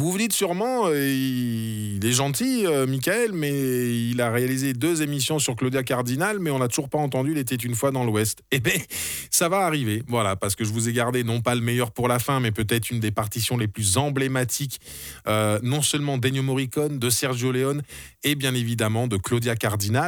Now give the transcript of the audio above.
Vous vous dites sûrement, il est gentil, Michael, mais il a réalisé 2 émissions sur Claudia Cardinal, mais on n'a toujours pas entendu Il était une fois dans l'Ouest. Eh beh, ça va arriver, voilà, parce que je vous ai gardé non pas le meilleur pour la fin, mais peut-être une des partitions les plus emblématiques, non seulement d'Ennio Morricone, de Sergio Leone et bien évidemment de Claudia Cardinal.